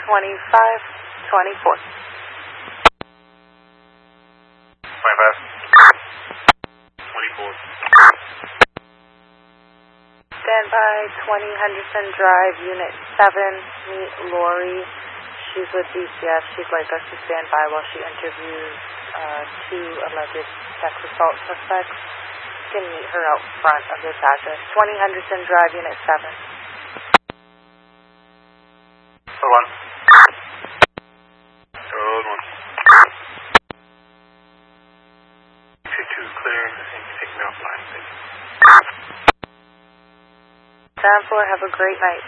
2524. 2524. Standby 20 Henderson Drive, Unit 7. Meet Lori. She's with DCF. She'd like us to stand by while she interviews two alleged sex assault suspects. You can meet her out front of this address. 20 Henderson Drive, Unit 7. Hold on. Hold on. 2 clear. And you take me offline, please. 10-4, have a great night.